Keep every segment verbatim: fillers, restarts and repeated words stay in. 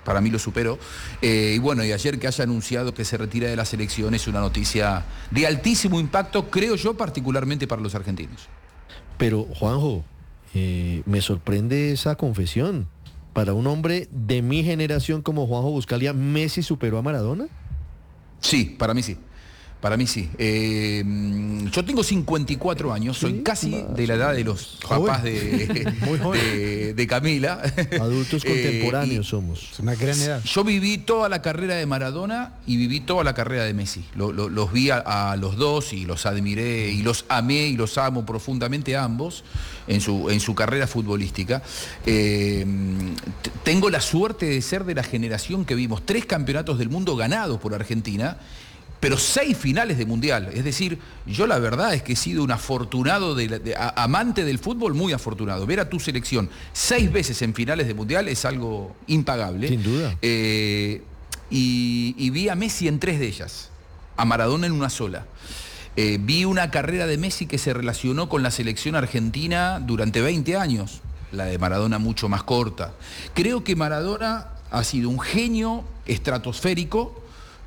para mí lo superó. Eh, y bueno, y ayer que haya anunciado que se retira de la selección es una noticia de altísimo impacto, creo yo, particularmente para los argentinos. Pero, Juanjo, eh, me sorprende esa confesión. Para un hombre de mi generación como Juanjo Buscalia, ¿Messi superó a Maradona? Sí, para mí sí. Para mí sí. Eh, yo tengo cincuenta y cuatro años, soy Sí, casi más de la edad de los papás de, Muy joven. de, de Camila. Adultos contemporáneos eh, somos. Es una gran edad. Yo viví toda la carrera de Maradona y viví toda la carrera de Messi. Lo, lo, los vi a, a los dos y los admiré y los amé y los amo profundamente a ambos en su, en su carrera futbolística. Eh, t- tengo la suerte de ser de la generación que vimos tres campeonatos del mundo ganados por Argentina, pero seis finales de mundial. Es decir, yo la verdad es que he sido un afortunado, de, de, a, amante del fútbol, muy afortunado. Ver a tu selección seis veces en finales de mundial es algo impagable. Sin duda. Eh, y, y vi a Messi en tres de ellas, a Maradona en una sola. Eh, vi una carrera de Messi que se relacionó con la selección argentina durante veinte años, la de Maradona mucho más corta. Creo que Maradona ha sido un genio estratosférico,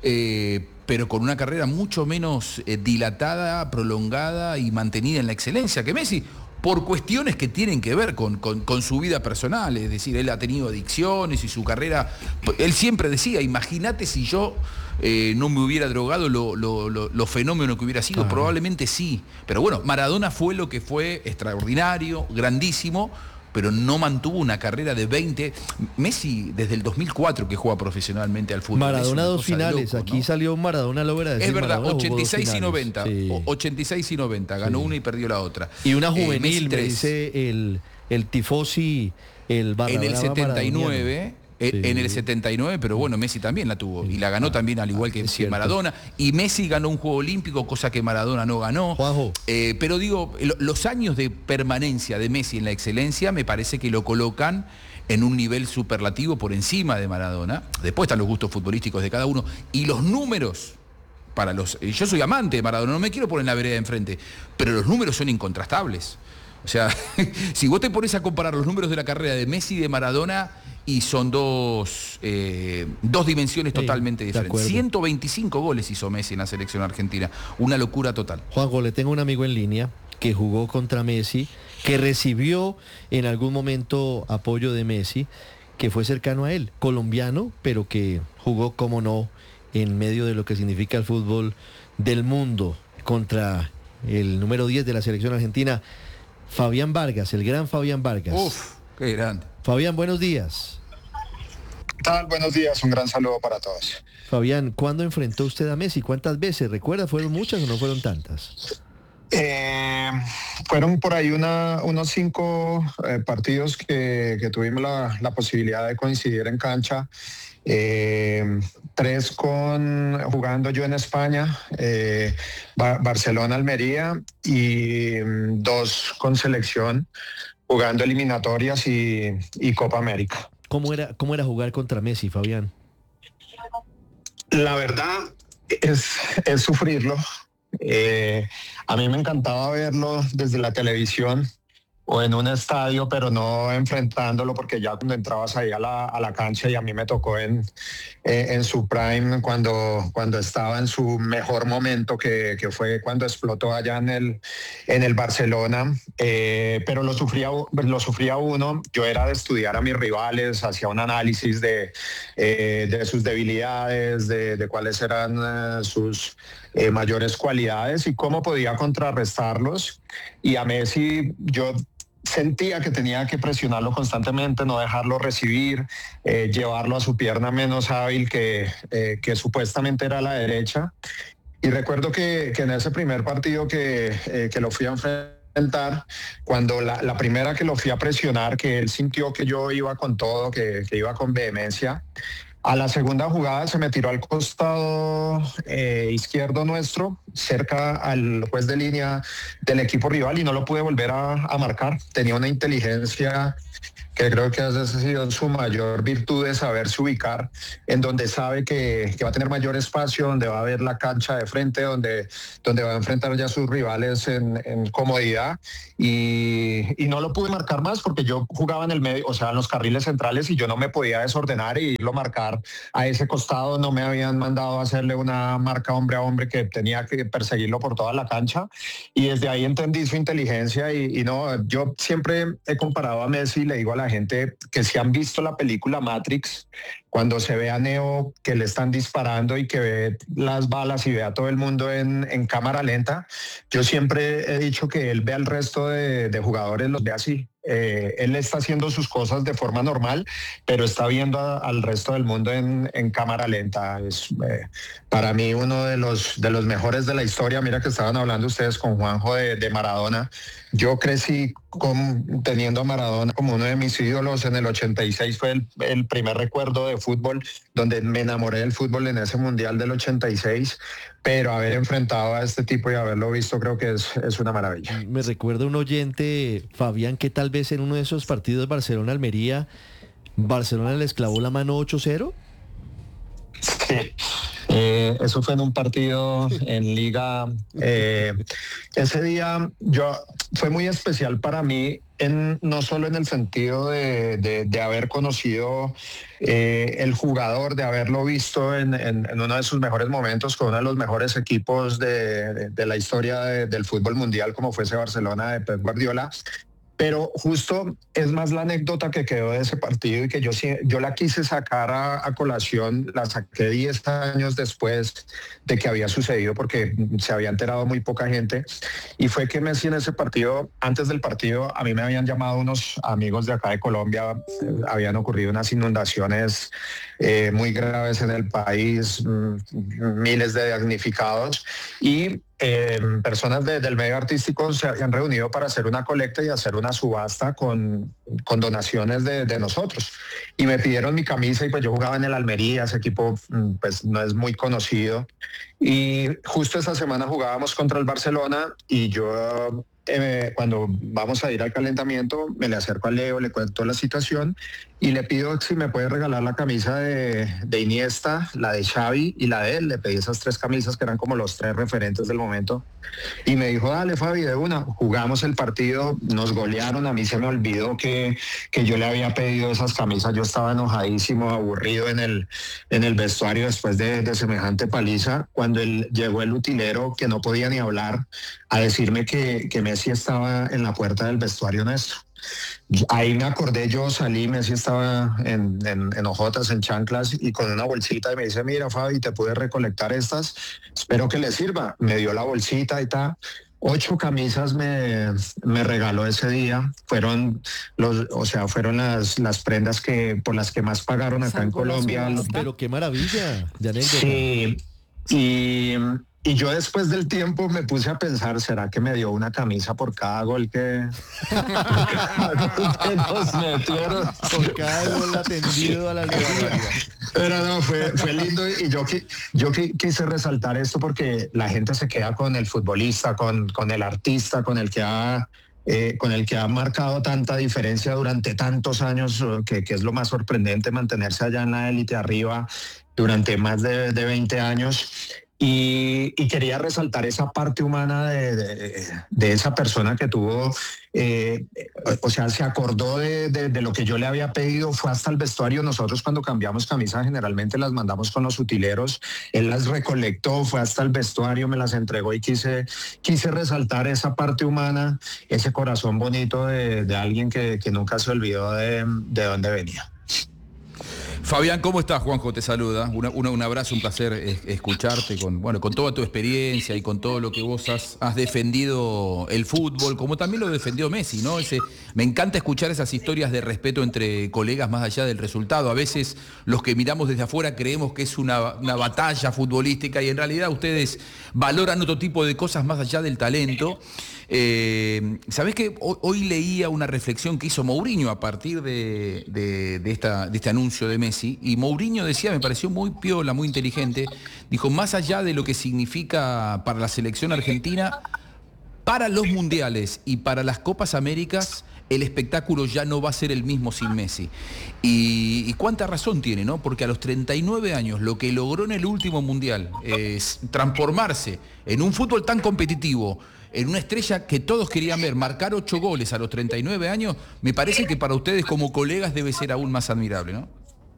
eh, pero con una carrera mucho menos eh, dilatada, prolongada y mantenida en la excelencia que Messi, por cuestiones que tienen que ver con, con, con su vida personal. Es decir, él ha tenido adicciones y su carrera, él siempre decía, imagínate si yo eh, no me hubiera drogado, lo, lo, lo, lo fenómeno que hubiera sido. Claro. Probablemente sí, pero bueno, Maradona fue lo que fue, extraordinario, grandísimo, pero no mantuvo una carrera de veinte. Messi desde el dos mil cuatro que juega profesionalmente al fútbol. Maradona dos finales, loco, aquí ¿no? Salió Maradona Lovera. Es verdad, Maradona ochenta y seis y noventa. Sí. ochenta y seis y noventa, ganó sí. una y perdió la otra. Y una juvenil, eh, me dice el, el tifosi, el En el setenta y nueve... Sí. En el setenta y nueve, pero bueno, Messi también la tuvo y la ganó también al igual que, que Maradona. Y Messi ganó un Juego Olímpico, cosa que Maradona no ganó. Eh, pero digo, los años de permanencia de Messi en la excelencia me parece que lo colocan en un nivel superlativo por encima de Maradona. Después están los gustos futbolísticos de cada uno. Y los números, para los, yo soy amante de Maradona, no me quiero poner en la vereda de enfrente, pero los números son incontrastables. O sea, si vos te pones a comparar los números de la carrera de Messi y de Maradona, y son dos, eh, dos dimensiones totalmente sí, diferentes. ciento veinticinco goles hizo Messi en la selección argentina. Una locura total. Juanjo, le tengo un amigo en línea que jugó contra Messi, que recibió en algún momento apoyo de Messi, que fue cercano a él, colombiano, pero que jugó, como no, en medio de lo que significa el fútbol del mundo, contra el número diez de la selección argentina, Fabián Vargas, el gran Fabián Vargas. Uf, qué grande. Fabián, buenos días. ¿Qué tal? Buenos días, un gran saludo para todos. Fabián, ¿cuándo enfrentó usted a Messi? ¿Cuántas veces? ¿Recuerda? ¿Fueron muchas o no fueron tantas? Eh, fueron por ahí una, unos cinco eh, partidos que, que tuvimos la, la posibilidad de coincidir en cancha. Eh, tres con jugando yo en España, eh, Ba- Barcelona, Almería, y mm, dos con selección, jugando eliminatorias y, y Copa América. ¿Cómo era, cómo era jugar contra Messi, Fabián? La verdad es, es sufrirlo. Eh, a mí me encantaba verlo desde la televisión o en un estadio, pero no enfrentándolo, porque ya cuando entrabas ahí a la, a la cancha, y a mí me tocó en, eh, en su prime, cuando, cuando estaba en su mejor momento, que, que fue cuando explotó allá en el, en el Barcelona, eh, pero lo sufría, lo sufría uno. Yo era de estudiar a mis rivales, hacía un análisis de, eh, de sus debilidades, de, de cuáles eran eh, sus eh, mayores cualidades y cómo podía contrarrestarlos. Y a Messi yo sentía que tenía que presionarlo constantemente, no dejarlo recibir, eh, llevarlo a su pierna menos hábil, que, eh, que supuestamente era la derecha. Y recuerdo que, que en ese primer partido que, eh, que lo fui a enfrentar, cuando la, la primera que lo fui a presionar, que él sintió que yo iba con todo, que, que iba con vehemencia, a la segunda jugada se me tiró al costado eh, izquierdo nuestro, cerca al juez de línea del equipo rival, y no lo pude volver a, a marcar. Tenía una inteligencia que creo que esa ha sido su mayor virtud, de saberse ubicar en donde sabe que, que va a tener mayor espacio, donde va a ver la cancha de frente, donde, donde va a enfrentar ya a sus rivales en, en comodidad. Y, y no lo pude marcar más porque yo jugaba en el medio, o sea, en los carriles centrales, y yo no me podía desordenar y irlo a marcar a ese costado. No me habían mandado a hacerle una marca hombre a hombre, que tenía que perseguirlo por toda la cancha. Y desde ahí entendí su inteligencia. Y, y no, yo siempre he comparado a Messi, le digo a la gente que si han visto la película Matrix, cuando se ve a Neo que le están disparando y que ve las balas y ve a todo el mundo en, en cámara lenta, yo siempre he dicho que él ve al resto de, de jugadores, los ve así. Eh, él está haciendo sus cosas de forma normal, pero está viendo a, al resto del mundo en, en cámara lenta. Es eh, para mí uno de los, de los mejores de la historia. Mira que estaban hablando ustedes con Juanjo de, de Maradona. Yo crecí con, teniendo a Maradona como uno de mis ídolos. En el ochenta y seis fue el, el primer recuerdo de fútbol, donde me enamoré del fútbol, en ese Mundial del ochenta y seis. Pero haber enfrentado a este tipo y haberlo visto, creo que es, es una maravilla. Me recuerda un oyente, Fabián, que tal vez en uno de esos partidos Barcelona-Almería, Barcelona les clavó la mano ocho cero. Sí. Eh, eso fue en un partido en Liga. Eh, ese día yo, fue muy especial para mí, en, no solo en el sentido de, de, de haber conocido eh, el jugador, de haberlo visto en, en, en uno de sus mejores momentos con uno de los mejores equipos de, de, de la historia de, del fútbol mundial, como fue ese Barcelona de Pep Guardiola. Pero justo es más la anécdota que quedó de ese partido, y que yo, yo la quise sacar a, a colación, la saqué diez años después de que había sucedido, porque se había enterado muy poca gente. Y fue que Messi en ese partido, antes del partido, a mí me habían llamado unos amigos de acá de Colombia. Eh, habían ocurrido unas inundaciones eh, muy graves en el país, mm, miles de damnificados, y Eh, personas de, del medio artístico se habían reunido para hacer una colecta y hacer una subasta con, con donaciones de, de nosotros. Y me pidieron mi camisa, y pues yo jugaba en el Almería, ese equipo pues no es muy conocido. Y justo esa semana jugábamos contra el Barcelona, y yo eh, cuando vamos a ir al calentamiento me le acerco a Leo, le cuento la situación y le pido si me puede regalar la camisa de, de Iniesta, la de Xavi y la de él. Le pedí esas tres camisas que eran como los tres referentes del momento, y me dijo, dale Fabi, de una. Jugamos el partido, nos golearon, a mí se me olvidó que, que yo le había pedido esas camisas. Yo estaba enojadísimo, aburrido en el, en el vestuario después de, de semejante paliza, cuando él, llegó el utilero, que no podía ni hablar, a decirme que, que Messi estaba en la puerta del vestuario nuestro. Ahí me acordé, yo salí, Messi estaba en, en, en ojotas, en chanclas y con una bolsita, y me dice, mira Fabi, te pude recolectar estas, espero que le sirva. Me dio la bolsita y tal. Ocho camisas me, me regaló ese día. Fueron los, o sea, fueron las, las prendas que por las que más pagaron acá en Colombia. Pero qué maravilla de anécdota. Sí, y, y yo después del tiempo me puse a pensar, ¿será que me dio una camisa por cada gol que, que nos metieron? Por cada gol atendido a la Almería. Pero no, fue, fue lindo, y yo, yo quise resaltar esto porque la gente se queda con el futbolista, con, con el artista, con el que ha... Eh, con el que ha marcado tanta diferencia durante tantos años, que, que es lo más sorprendente, mantenerse allá en la élite arriba durante más de, de veinte años. Y, y quería resaltar esa parte humana de, de, de esa persona que tuvo, eh, o sea, se acordó de, de, de lo que yo le había pedido, fue hasta el vestuario. Nosotros cuando cambiamos camisas generalmente las mandamos con los utileros, él las recolectó, fue hasta el vestuario, me las entregó, y quise, quise resaltar esa parte humana, ese corazón bonito de, de alguien que, que nunca se olvidó de, de dónde venía. Fabián, ¿cómo estás? Juanjo te saluda. Una, una, un abrazo, un placer escucharte con, bueno, con toda tu experiencia y con todo lo que vos has, has defendido el fútbol, como también lo defendió Messi, ¿no? Ese, me encanta escuchar esas historias de respeto entre colegas más allá del resultado. A veces los que miramos desde afuera creemos que es una, una batalla futbolística, y en realidad ustedes valoran otro tipo de cosas más allá del talento. Eh, ¿Sabés que hoy, hoy leía una reflexión que hizo Mourinho a partir de, de, de, esta, de este anuncio de Messi? Y Mourinho decía, me pareció muy piola, muy inteligente, dijo, más allá de lo que significa para la selección argentina, para los mundiales y para las Copas Américas, el espectáculo ya no va a ser el mismo sin Messi. Y, y cuánta razón tiene, ¿no? Porque a los treinta y nueve años lo que logró en el último Mundial es transformarse en un fútbol tan competitivo, en una estrella que todos querían ver, marcar ocho goles a los treinta y nueve años, me parece que para ustedes como colegas debe ser aún más admirable, ¿no?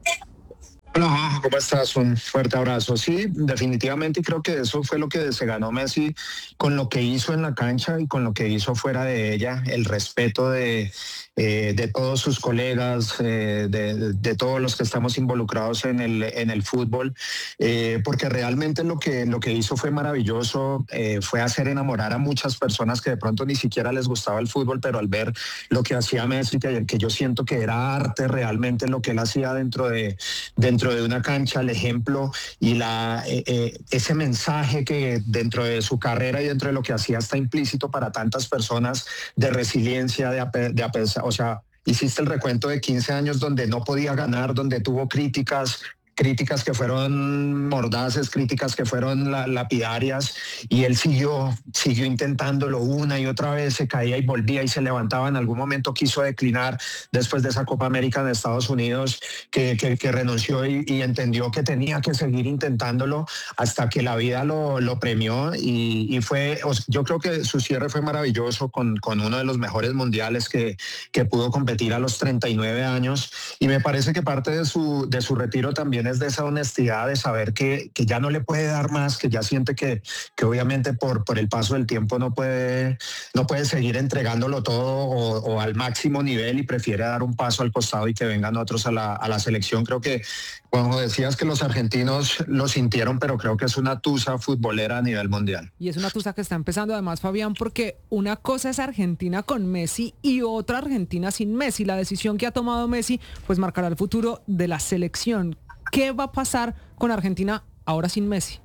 Hola, ¿cómo estás? Un fuerte abrazo. Sí, definitivamente creo que eso fue lo que se ganó Messi con lo que hizo en la cancha y con lo que hizo fuera de ella, el respeto de, eh, de todos sus colegas, eh, de, de todos los que estamos involucrados en el, en el fútbol, eh, porque realmente lo que, lo que hizo fue maravilloso, eh, fue hacer enamorar a muchas personas que de pronto ni siquiera les gustaba el fútbol, pero al ver lo que hacía Messi, que, que yo siento que era arte realmente lo que él hacía dentro de, dentro de una cancha, el ejemplo y la, eh, eh, ese mensaje que dentro de su carrera y dentro de lo que hacía está implícito para tantas personas de resiliencia, de, ape, de apesa, o sea, hiciste el recuento de quince años donde no podía ganar, donde tuvo críticas, críticas que fueron mordaces, críticas que fueron la, lapidarias, y él siguió, siguió intentándolo una y otra vez, se caía y volvía y se levantaba. En algún momento quiso declinar después de esa Copa América de Estados Unidos, que, que, que renunció y, y entendió que tenía que seguir intentándolo hasta que la vida lo, lo premió, y, y fue, yo creo que su cierre fue maravilloso con, con uno de los mejores mundiales que, que pudo competir a los treinta y nueve años, y me parece que parte de su, de su retiro también es de esa honestidad de saber que, que ya no le puede dar más, que ya siente que, que obviamente por, por el paso del tiempo no puede, no puede seguir entregándolo todo o, o al máximo nivel, y prefiere dar un paso al costado y que vengan otros a la, a la selección. Creo que, Juanjo, decías que los argentinos lo sintieron, pero creo que es una tusa futbolera a nivel mundial. Y es una tusa que está empezando además, Fabián, porque una cosa es Argentina con Messi y otra Argentina sin Messi. La decisión que ha tomado Messi pues marcará el futuro de la selección. ¿Qué va a pasar con Argentina ahora sin Messi?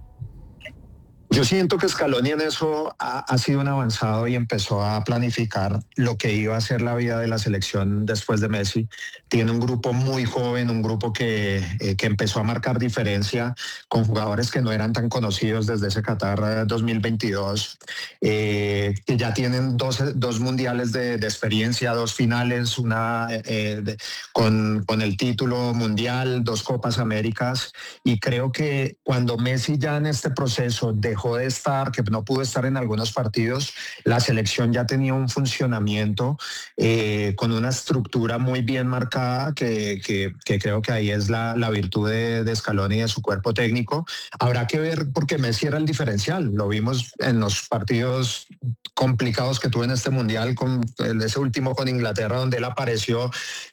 Yo siento que Scaloni en eso ha, ha sido un avanzado y empezó a planificar lo que iba a ser la vida de la selección después de Messi. Tiene un grupo muy joven, un grupo que, eh, que empezó a marcar diferencia con jugadores que no eran tan conocidos desde ese Qatar dos mil veintidós, eh, que ya tienen dos, dos mundiales de, de experiencia, dos finales, una eh, de, con, con el título mundial, dos Copas Américas, y creo que cuando Messi ya en este proceso dejó de estar, que no pudo estar en algunos partidos, la selección ya tenía un funcionamiento eh, con una estructura muy bien marcada, que, que, que creo que ahí es la, la virtud de, de Scaloni y de su cuerpo técnico. Habrá que ver, porque Messi era el diferencial, lo vimos en los partidos complicados que tuvo en este mundial, con ese último con Inglaterra, donde él apareció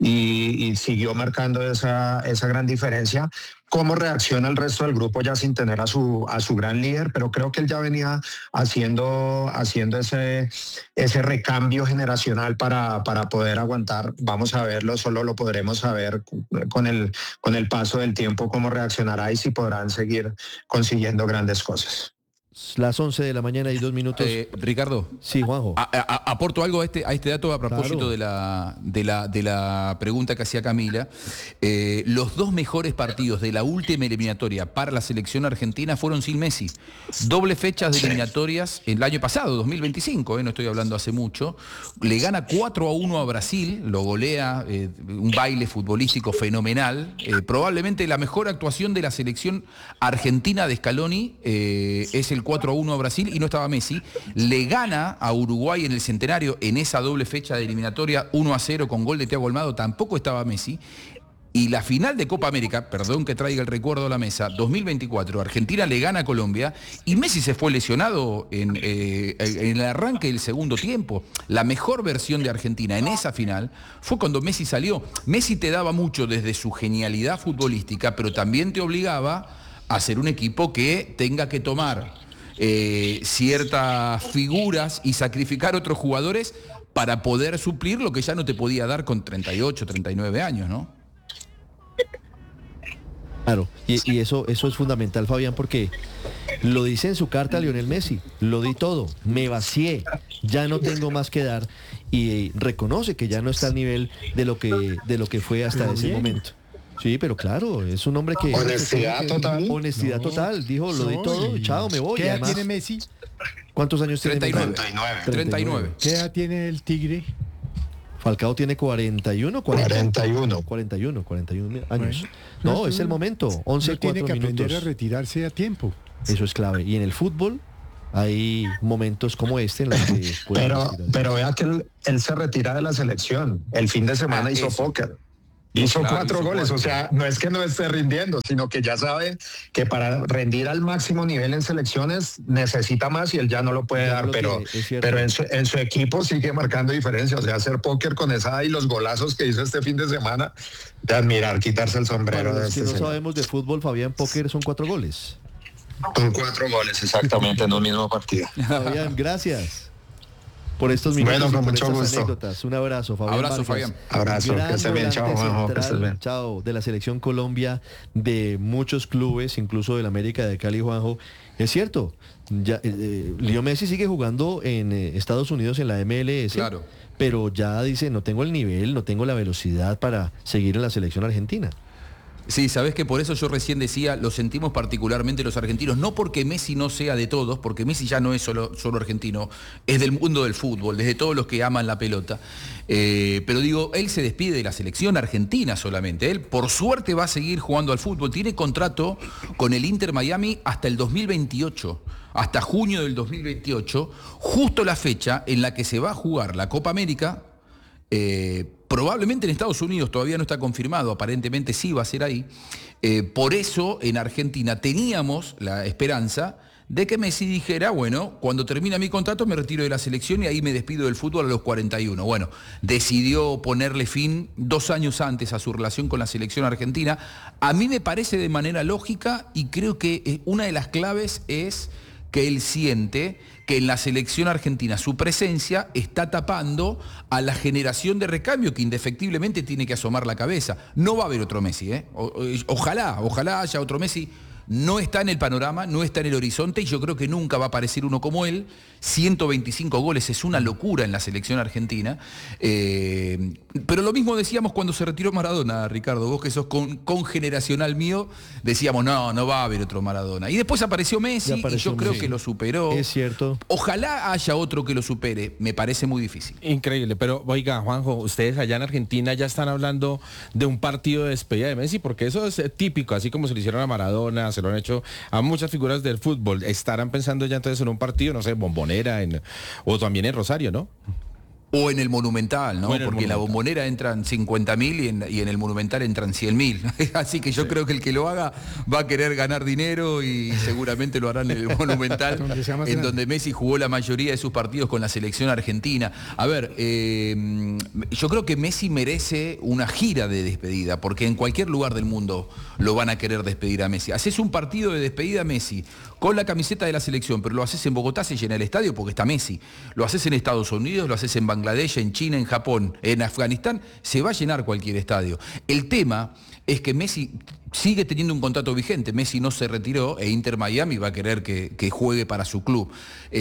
y, y siguió marcando esa, esa gran diferencia. Cómo reacciona el resto del grupo ya sin tener a su, a su gran líder, pero creo que él ya venía haciendo, haciendo ese, ese recambio generacional para, para poder aguantar. Vamos a verlo, solo lo podremos saber con el, con el paso del tiempo cómo reaccionará y si podrán seguir consiguiendo grandes cosas. Las once de la mañana y dos minutos. Eh, Ricardo. Sí, Juanjo. A, a, aporto algo a este, a este dato a propósito Claro. de, la, de, la, de la pregunta que hacía Camila. Eh, los dos mejores partidos de la última eliminatoria para la selección argentina fueron sin Messi. Doble fechas de eliminatorias el año pasado, dos mil veinticinco, eh, no estoy hablando hace mucho. Le gana cuatro a uno a Brasil, lo golea, eh, un baile futbolístico fenomenal. Eh, probablemente la mejor actuación de la selección argentina de Scaloni eh, es el cuatro a uno a Brasil, y no estaba Messi. Le gana a Uruguay en el Centenario en esa doble fecha de eliminatoria uno a cero con gol de Thiago Almada, tampoco estaba Messi. Y la final de Copa América, perdón que traiga el recuerdo a la mesa, dos mil veinticuatro, Argentina le gana a Colombia y Messi se fue lesionado en, eh, en el arranque del segundo tiempo. La mejor versión de Argentina en esa final fue cuando Messi salió. Messi te daba mucho desde su genialidad futbolística, pero también te obligaba a ser un equipo que tenga que tomar eh, ciertas figuras y sacrificar otros jugadores para poder suplir lo que ya no te podía dar con treinta y ocho, treinta y nueve años, ¿no? Claro, y, y eso, eso es fundamental, Fabián, porque lo dice en su carta Lionel Messi: lo di todo, me vacié, ya no tengo más que dar, y reconoce que ya no está al nivel de lo que, de lo que fue hasta ese momento. Sí, pero claro, es un hombre que... Honestidad total. Honestidad No, total, dijo, lo di no, todo, y- chao, me voy. ¿Qué y edad además, tiene Messi? ¿cuántos años tiene treinta y nueve. Messi? treinta y nueve. treinta y nueve. ¿Qué edad tiene el Tigre? Falcao tiene cuarenta y uno, cuarenta y uno. cuarenta y uno, cuarenta y uno años. Bueno, no, no, es el momento. once, no tiene cuatro que aprender minutos. a retirarse a tiempo. Eso es clave. Y en el fútbol hay momentos como este en los que puede Pero, retirar. pero vea que él, él se retira de la selección. El fin de semana Ah, hizo eso. póker. Hizo Claro, cuatro hizo goles, cuatro. o sea, no es que no esté rindiendo, sino que ya sabe que para rendir al máximo nivel en selecciones necesita más y él ya no lo puede Ya no dar, lo pero, tiene, es cierto. pero en, su, en su equipo sigue marcando diferencia, o sea, hacer póker con esa y los golazos que hizo este fin de semana, de admirar, quitarse el sombrero Para de los que este no señor. sabemos de fútbol, Fabián, póker son cuatro goles. Con cuatro goles exactamente en un mismo partido. Fabián, gracias por estos minutos Bueno, y con por mucho estas gusto. anécdotas. Un abrazo, Fabián. Abrazo, Vargas. Fabián. Abrazo, Gran que esté bien, chao, volante Juanjo, que estés central, bien. chao, de la selección Colombia, de muchos clubes, incluso del América de Cali, Juanjo. Es cierto, ya, eh, eh, Leo Messi sigue jugando en eh, Estados Unidos en la M L S, Claro. pero ya dice, no tengo el nivel, no tengo la velocidad para seguir en la selección argentina. Sí, sabes que por eso yo recién decía, lo sentimos particularmente los argentinos, no porque Messi no sea de todos, porque Messi ya no es solo, solo argentino, es del mundo del fútbol, desde todos los que aman la pelota. Eh, pero digo, él se despide de la selección argentina solamente. Él, por suerte, va a seguir jugando al fútbol. Tiene contrato con el Inter Miami hasta el dos mil veintiocho, hasta junio del dos mil veintiocho, justo la fecha en la que se va a jugar la Copa América. Eh, probablemente en Estados Unidos, todavía no está confirmado, aparentemente sí va a ser ahí. Eh, por eso en Argentina teníamos la esperanza de que Messi dijera, bueno, cuando termina mi contrato me retiro de la selección y ahí me despido del fútbol a los cuarenta y uno. Bueno, decidió ponerle fin dos años antes a su relación con la selección argentina. A mí me parece de manera lógica y creo que una de las claves es que él siente que en la selección argentina su presencia está tapando a la generación de recambio que indefectiblemente tiene que asomar la cabeza. No va a haber otro Messi, ¿eh? O, o, ojalá, ojalá haya otro Messi. No está en el panorama, no está en el horizonte y yo creo que nunca va a aparecer uno como él. ciento veinticinco goles es una locura en la selección argentina. Eh, pero lo mismo decíamos cuando se retiró Maradona, Ricardo. Vos que sos con, congeneracional mío, decíamos, no, no va a haber otro Maradona. Y después apareció Messi Y apareció y yo creo Messi. que lo superó. Es cierto. Ojalá haya otro que lo supere. Me parece muy difícil. Increíble, pero oiga, Juanjo, ustedes allá en Argentina ya están hablando de un partido de despedida de Messi, porque eso es eh, típico, así como se lo hicieron a Maradona, se lo han hecho a muchas figuras del fútbol. Estarán pensando ya entonces en un partido, no sé, Bombonera, en, o también en Rosario, ¿no? O en el Monumental, ¿no? O en el Porque en la Monumental. Bombonera entran cincuenta mil y en, y en el Monumental entran cien mil. Así que yo creo que el que lo haga va a querer ganar dinero y seguramente lo harán en el Monumental, Donde sea más en grande. donde Messi jugó la mayoría de sus partidos con la selección argentina. A ver, eh, yo creo que Messi merece una gira de despedida, porque en cualquier lugar del mundo lo van a querer despedir a Messi. Haces un partido de despedida a Messi con la camiseta de la selección, pero lo haces en Bogotá, se llena el estadio porque está Messi. Lo haces en Estados Unidos, lo haces en Bangladesh, en China, en Japón, en Afganistán, se va a llenar cualquier estadio. El tema es que Messi sigue teniendo un contrato vigente. Messi no se retiró e Inter Miami va a querer que, que juegue para su club.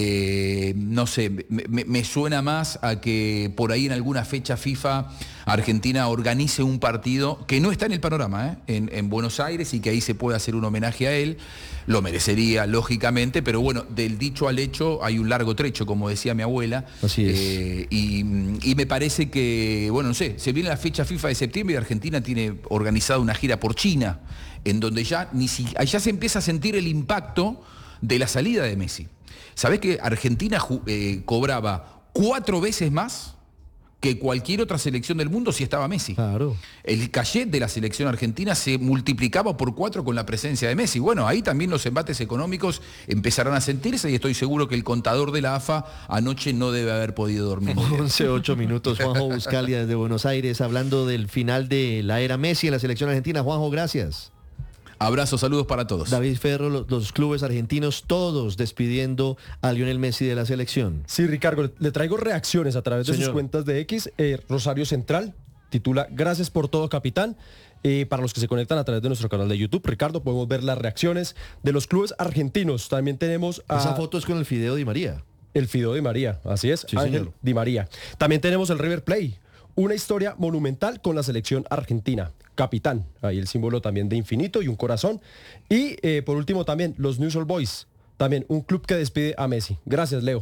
Eh, no sé, me, me- me suena más a que por ahí en alguna fecha FIFA Argentina organice un partido que no está en el panorama, ¿eh? en, en Buenos Aires, y que ahí se pueda hacer un homenaje a él. Lo merecería, lógicamente, pero bueno, del dicho al hecho hay un largo trecho, como decía mi abuela. Así es. Eh, y, y me parece que, bueno, no sé, se viene la fecha FIFA de septiembre y Argentina tiene organizada una gira por China, en donde ya, ni si, allá se empieza a sentir el impacto de la salida de Messi. ¿Sabés que Argentina ju- eh, cobraba cuatro veces más que cualquier otra selección del mundo si estaba Messi? Claro. El cachet de la selección argentina se multiplicaba por cuatro con la presencia de Messi. Bueno, ahí también los embates económicos empezarán a sentirse y estoy seguro que el contador de la A F A anoche no debe haber podido dormir muy bien. once ocho minutos, Juanjo Buscalia desde Buenos Aires, hablando del final de la era Messi en la selección argentina. Juanjo, gracias. Abrazos, saludos para todos. David Ferro, los, los clubes argentinos, todos despidiendo a Lionel Messi de la selección. Sí, Ricardo, le traigo reacciones a través de Señor. sus cuentas de X. Eh, Rosario Central titula Gracias por todo, capitán. Eh, para los que se conectan a través de nuestro canal de YouTube, Ricardo, podemos ver las reacciones de los clubes argentinos. También tenemos a Esa foto es con el Fideo Di María. el Fido Di María, así es, Sí, Ángel señor. Di María. También tenemos el River Plate, una historia monumental con la selección argentina. Capitán, ahí el símbolo también de infinito y un corazón. Y eh, por último también los News All Boys, también un club que despide a Messi. Gracias, Leo.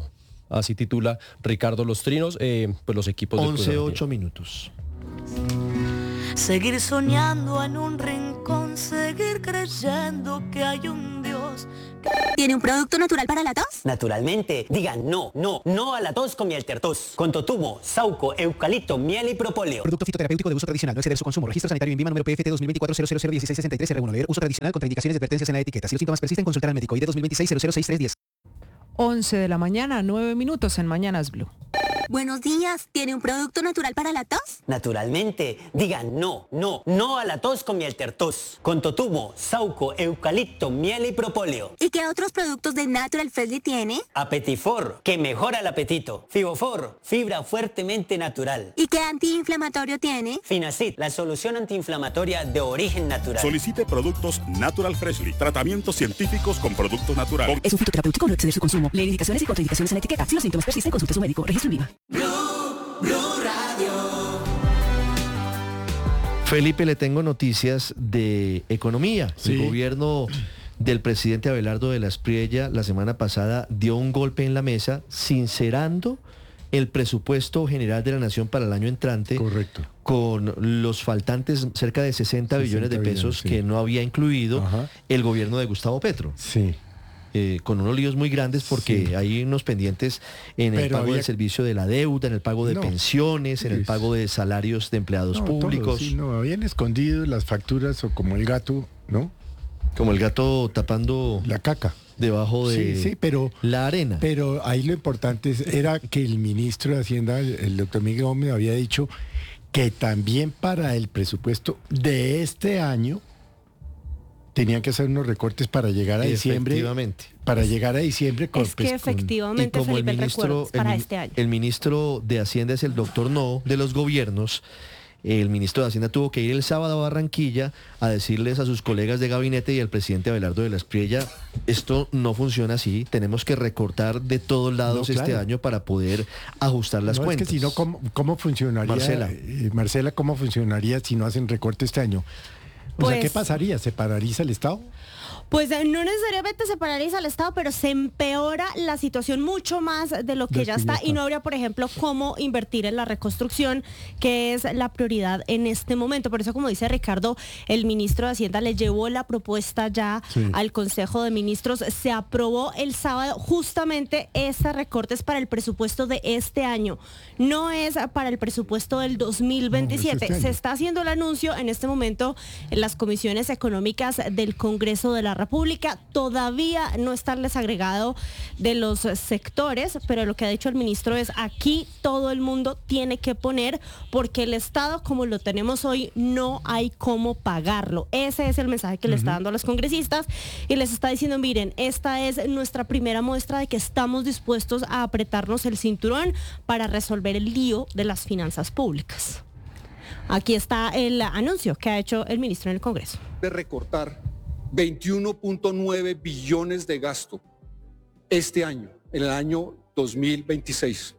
Así titula Ricardo Los Trinos, eh, pues los equipos del once ocho minutos. Seguir soñando en un rincón, seguir creyendo que hay un Dios. ¿Tiene un producto natural para la tos? Naturalmente, digan no, no, no a la tos con miel tertos. Con totumo, sauco, eucalipto, miel y propóleo. Producto fitoterapéutico de uso tradicional, no exceder su consumo. Registro sanitario INVIMA número P F T dos mil veinticuatro cero cero cero dieciséis sesenta y tres R uno. Leer uso tradicional, contraindicaciones y advertencias en la etiqueta. Si los síntomas persisten, consultar al médico. I D dos mil veintiséis cero cero seis tres diez. once de la mañana, nueve minutos en Mañanas Blue. Buenos días, ¿tiene un producto natural para la tos? Naturalmente, digan no, no, no a la tos con miel tertos. Con totumo, sauco, eucalipto, miel y propóleo. ¿Y qué otros productos de Natural Freshly tiene? Apetifor, que mejora el apetito. Fibofor, fibra fuertemente natural. ¿Y qué antiinflamatorio tiene? Finacid, la solución antiinflamatoria de origen natural. Solicite productos Natural Freshly, tratamientos científicos con productos naturales. Es un fitoterapéutico, no exceder su consumo. Lee indicaciones y contraindicaciones en la etiqueta. Si los síntomas persisten, consulte a su médico. Registro INVIMA. Blue, Blue Radio. Felipe, le tengo noticias de economía. Sí. El gobierno del presidente Abelardo de la Espriella la semana pasada dio un golpe en la mesa, sincerando el presupuesto general de la Nación para el año entrante. Correcto. Con los faltantes cerca de sesenta billones de pesos billones, sí. que no había incluido Ajá. el gobierno de Gustavo Petro. Sí. Eh, con unos líos muy grandes porque sí. hay unos pendientes en Pero el pago había... del servicio de la deuda, en el pago de no, pensiones, en es... el pago de salarios de empleados no, públicos. Todo, sí, no, habían escondido las facturas o como el gato, ¿no? Como el gato tapando la caca debajo de sí, sí, pero, la arena. Pero ahí lo importante era que el ministro de Hacienda, el doctor Miguel Gómez, había dicho que también para el presupuesto de este año tenían que hacer unos recortes para llegar a diciembre. Efectivamente. Para llegar a diciembre. Con, es que pues, efectivamente, con, y como Felipe, el ministro, el para el, este año. El ministro de Hacienda es el doctor No de los gobiernos. El ministro de Hacienda tuvo que ir el sábado a Barranquilla a decirles a sus colegas de gabinete y al presidente Abelardo de la Espriella, esto no funciona así, tenemos que recortar de todos lados no, claro. este año para poder ajustar las no, cuentas. Es que si no, ¿cómo, cómo funcionaría? Marcela. Eh, Marcela, ¿cómo funcionaría si no hacen recorte este año? O pues, sea, ¿qué pasaría? ¿Se paraliza el Estado? Pues no necesariamente se paraliza el Estado, pero se empeora la situación mucho más de lo que ya está, está y no habría, por ejemplo, cómo invertir en la reconstrucción, que es la prioridad en este momento. Por eso, como dice Ricardo, el ministro de Hacienda le llevó la propuesta ya sí. al Consejo de Ministros. Se aprobó el sábado justamente este recortes para el presupuesto de este año. No es para el presupuesto del dos mil veintisiete. No, es este se está haciendo el anuncio en este momento en las comisiones económicas del Congreso de la República. Todavía no está el desagregado de los sectores, pero lo que ha dicho el ministro es aquí todo el mundo tiene que poner porque el Estado como lo tenemos hoy no hay cómo pagarlo. Ese es el mensaje que uh-huh. le está dando a los congresistas y les está diciendo, miren, esta es nuestra primera muestra de que estamos dispuestos a apretarnos el cinturón para resolver el lío de las finanzas públicas. Aquí está el anuncio que ha hecho el ministro en el Congreso. De recortar veintiuno punto nueve billones de gasto este año, en el año dos mil veintiséis.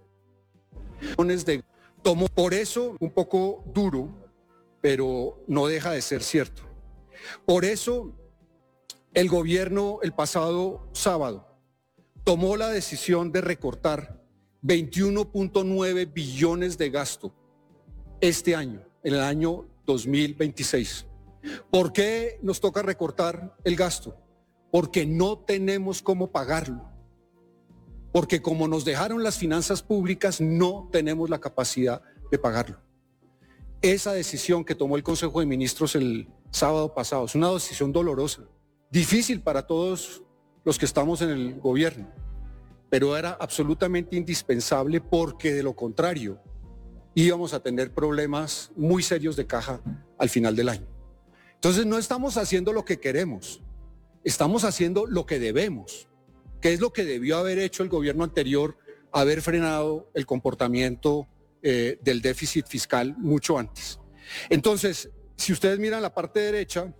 De, tomo por eso un poco duro, pero no deja de ser cierto. Por eso el gobierno el pasado sábado tomó la decisión de recortar veintiuno punto nueve billones de gasto este año, en el año dos mil veintiséis. ¿Por qué nos toca recortar el gasto? Porque no tenemos cómo pagarlo. Porque como nos dejaron las finanzas públicas, no tenemos la capacidad de pagarlo. Esa decisión que tomó el Consejo de Ministros el sábado pasado es una decisión dolorosa, difícil para todos los que estamos en el gobierno, pero era absolutamente indispensable porque de lo contrario íbamos a tener problemas muy serios de caja al final del año. Entonces no estamos haciendo lo que queremos, estamos haciendo lo que debemos, que es lo que debió haber hecho el gobierno anterior, haber frenado el comportamiento eh, del déficit fiscal mucho antes. Entonces, si ustedes miran la parte derecha,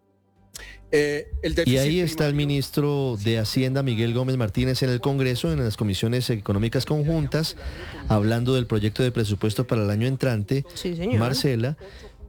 eh, el déficit y ahí está primario, el ministro de Hacienda, Miguel Gómez Martínez, en el Congreso, en las comisiones económicas conjuntas, hablando del proyecto de presupuesto para el año entrante. Sí, señor. Marcela.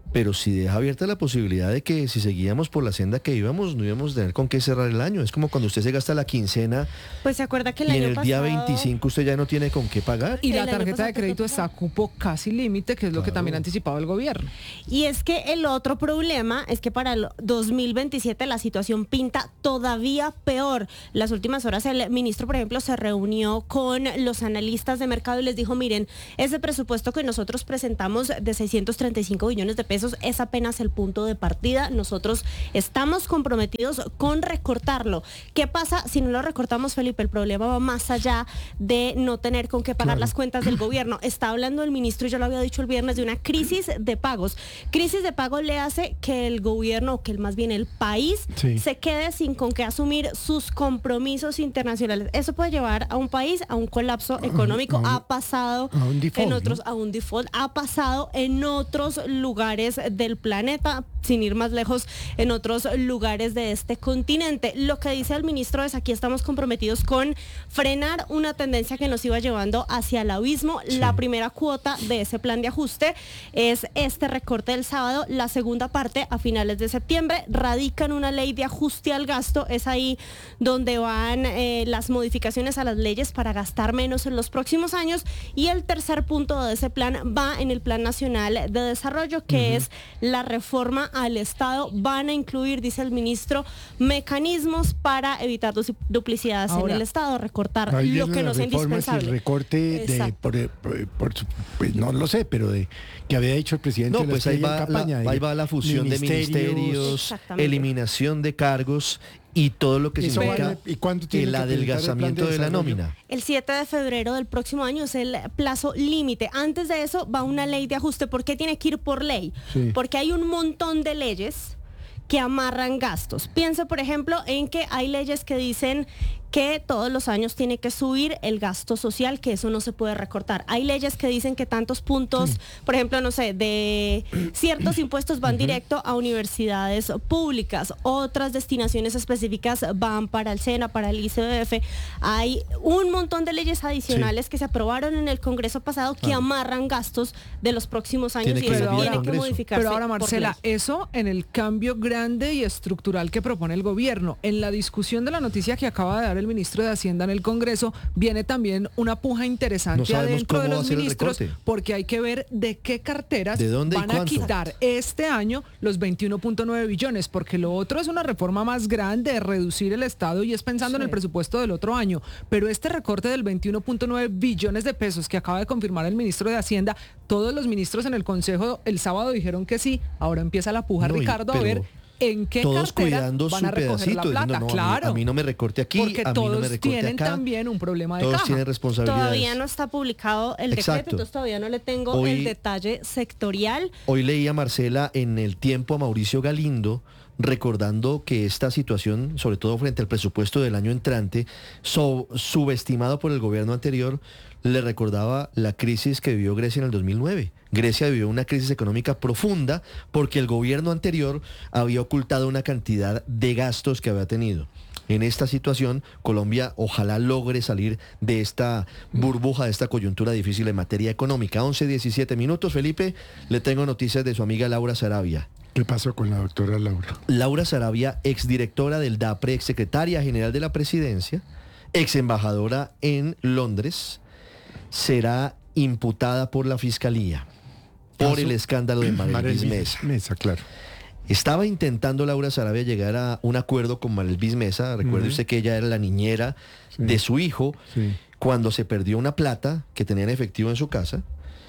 pero sí deja abierta la posibilidad de que si seguíamos por la senda que íbamos, no íbamos a tener con qué cerrar el año. Es como cuando usted se gasta la quincena Pues se acuerda que el y año en el día pasado- veinticinco usted ya no tiene con qué pagar. Y El la año tarjeta pasado de crédito está a cupo casi límite, que es lo que también ha anticipado el gobierno. Y es que el otro problema es que para el dos mil veintisiete la situación pinta todavía peor. Las últimas horas el ministro, por ejemplo, se reunió con los analistas de mercado y les dijo, miren, ese presupuesto que nosotros presentamos de seiscientos treinta y cinco billones de pesos es apenas el punto de partida. Nosotros estamos comprometidos con recortarlo. ¿Qué pasa si no lo recortamos, Felipe? El problema va más allá de no tener con qué pagar Claro. las cuentas del gobierno. Está hablando el ministro, y yo lo había dicho el viernes, de una crisis de pagos. Crisis de pagos le hace que el gobierno, o que el- más bien el país, Sí. se quede sin con qué asumir sus compromisos internacionales. Eso puede llevar a un país a un colapso económico. a un- ha pasado a un default, en otros, ¿no? a un default, ha pasado en otros lugares del planeta, sin ir más lejos, en otros lugares de este continente. Lo que dice el ministro es: aquí estamos comprometidos con frenar una tendencia que nos iba llevando hacia el abismo. La primera cuota de ese plan de ajuste es este recorte del sábado. La segunda parte, a finales de septiembre, radican una ley de ajuste al gasto. Es ahí donde van eh, las modificaciones a las leyes para gastar menos en los próximos años. Y el tercer punto de ese plan va en el Plan Nacional de Desarrollo, que Ujú. es la reforma al Estado. Van a incluir, dice el ministro, mecanismos para evitar du- duplicidades Ahora, en el Estado, recortar Ahí lo vienen que no las sea reformas y indispensable. el recorte de, Exacto. por, por- por su- pues no lo sé, pero de que había dicho el presidente. No, de la pues ahí estrella en va, campaña, la, de ahí va la fusión de ministerios, Exactamente. eliminación de cargos y todo lo que Eso significa vale. ¿Y cuándo tiene el que presentar el plan de adelgazamiento de la desarrollo? nómina. El siete de febrero del próximo año es el plazo límite. Antes de eso va una ley de ajuste. ¿Por qué tiene que ir por ley? Sí. Porque hay un montón de leyes que amarran gastos. Piensa, por ejemplo, en que hay leyes que dicen que todos los años tiene que subir el gasto social, que eso no se puede recortar. Hay leyes que dicen que tantos puntos, por ejemplo, no sé, de ciertos impuestos van directo a universidades públicas, otras destinaciones específicas van para el SENA, para el I C B F. Hay un montón de leyes adicionales que se aprobaron en el Congreso pasado que Claro. amarran gastos de los próximos años Tiene y que eso salir tiene del que Congreso. modificarse. Pero ahora, por Marcela, ley. eso en el cambio grande y estructural que propone el gobierno. En la discusión de la noticia que acaba de dar el ministro de Hacienda en el Congreso, viene también una puja No interesante sabemos adentro de cómo va los a ser el ministros, recorte. porque hay que ver de qué carteras ¿De dónde y van a cuánto? quitar este año los veintiuno punto nueve billones, porque lo otro es una reforma más grande de reducir el Estado y es pensando en el presupuesto del otro año. Pero este recorte del veintiuno punto nueve billones de pesos que acaba de confirmar el ministro de Hacienda, todos los ministros en el Consejo el sábado dijeron que sí. Ahora empieza la puja, No, y- Ricardo, a pero ver en qué todos cartera cuidando van su a recoger pedacito, la diciendo, plata. no, a mí- claro. a mí no me recorte aquí, porque a mí no me todos recorte tienen acá. también un problema de Todos caja. tienen responsabilidades. Todavía no está publicado el decreto, Exacto. entonces todavía no le tengo Hoy- el detalle sectorial. Hoy leía Marcela en El Tiempo a Mauricio Galindo recordando que esta situación, sobre todo frente al presupuesto del año entrante, so- subestimado por el gobierno anterior, le recordaba la crisis que vivió Grecia en el dos mil nueve. Grecia vivió una crisis económica profunda porque el gobierno anterior había ocultado una cantidad de gastos que había tenido. En esta situación, Colombia ojalá logre salir de esta burbuja, de esta coyuntura difícil en materia económica. once, diecisiete minutos, Felipe, le tengo noticias de su amiga Laura Sarabia. ¿Qué pasó con la doctora Laura? Laura Sarabia, exdirectora del DAPRE, exsecretaria general de la presidencia, exembajadora en Londres, será imputada por la fiscalía por Caso el escándalo de Marelvis Marelvis Mesa. Mesa, claro. Estaba intentando Laura Sarabia llegar a un acuerdo con Marelvis Mesa. Recuerde Ujú. usted que ella era la niñera de su hijo Sí. cuando se perdió una plata que tenía en efectivo en su casa.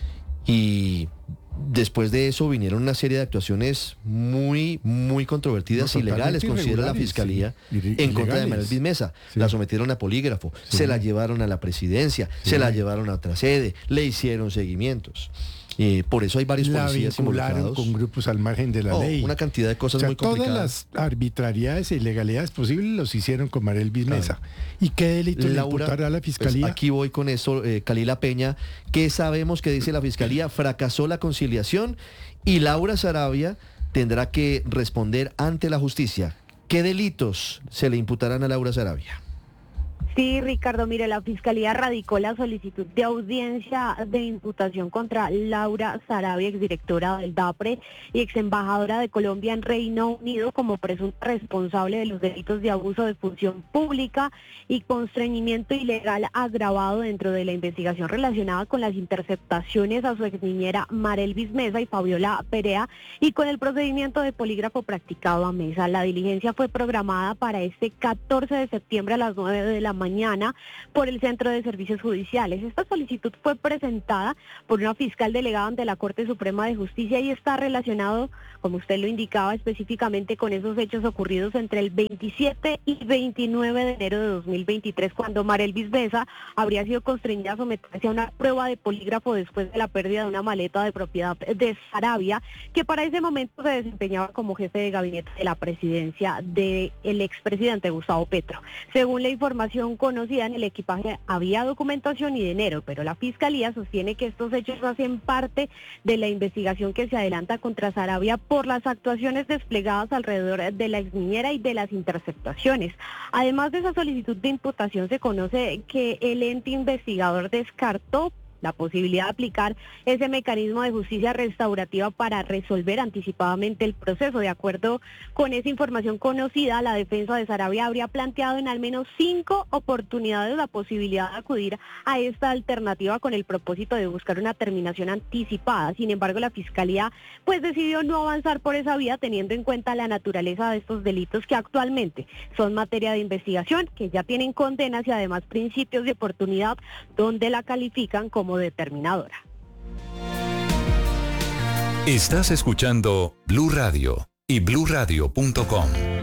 Y después de eso vinieron una serie de actuaciones muy, muy controvertidas No, y legales, totalmente considera la irregulares, fiscalía, sí. Ir- en contra de ilegales. Marelvis Mesa. Sí. La sometieron a polígrafo, Sí. se la llevaron a la presidencia, Sí. se la llevaron a otra sede, le hicieron seguimientos. Eh, por eso hay varios La policías vincularon involucrados. con grupos al margen de la Oh, ley. una cantidad de cosas O sea, muy complicadas. todas las arbitrariedades e ilegalidades posibles los hicieron con Marelvis Mesa. ¿Y qué delito le Laura, imputará a la pues, fiscalía? aquí voy con eso, eh, Calila Peña. ¿Qué sabemos que dice la fiscalía? Fracasó la conciliación y Laura Sarabia tendrá que responder ante la justicia. ¿Qué delitos se le imputarán a Laura Sarabia? Sí, Ricardo, mire, la Fiscalía radicó la solicitud de audiencia de imputación contra Laura Sarabia, exdirectora del DAPRE y exembajadora de Colombia en Reino Unido, como presunta responsable de los delitos de abuso de función pública y constreñimiento ilegal agravado dentro de la investigación relacionada con las interceptaciones a su exniñera Marelvis Mesa y Fabiola Perea y con el procedimiento de polígrafo practicado a Mesa. La diligencia fue programada para este catorce de septiembre a las nueve de la mañana mañana por el Centro de Servicios Judiciales. Esta solicitud fue presentada por una fiscal delegada ante la Corte Suprema de Justicia y está relacionado, como usted lo indicaba, específicamente con esos hechos ocurridos entre el veintisiete y veintinueve de enero de dos mil veintitrés, cuando Marelvis Mesa habría sido constreñida a someterse a una prueba de polígrafo después de la pérdida de una maleta de propiedad de Sarabia, que para ese momento se desempeñaba como jefe de gabinete de la presidencia del expresidente Gustavo Petro. Según la información conocida, en el equipaje había documentación y dinero, pero la Fiscalía sostiene que estos hechos hacen parte de la investigación que se adelanta contra Sarabia por las actuaciones desplegadas alrededor de la exniñera y de las interceptaciones. Además de esa solicitud de imputación, se conoce que el ente investigador descartó la posibilidad de aplicar ese mecanismo de justicia restaurativa para resolver anticipadamente el proceso. De acuerdo con esa información conocida, la defensa de Sarabia habría planteado en al menos cinco oportunidades la posibilidad de acudir a esta alternativa con el propósito de buscar una terminación anticipada. Sin embargo, la Fiscalía pues decidió no avanzar por esa vía, teniendo en cuenta la naturaleza de estos delitos que actualmente son materia de investigación, que ya tienen condenas y además principios de oportunidad donde la califican como determinadora. Estás escuchando Blue Radio y blue radio punto com.